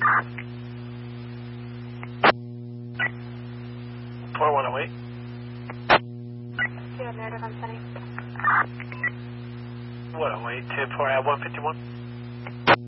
4108. Do you have narrative on Sunny? 108, 10-4 at 151.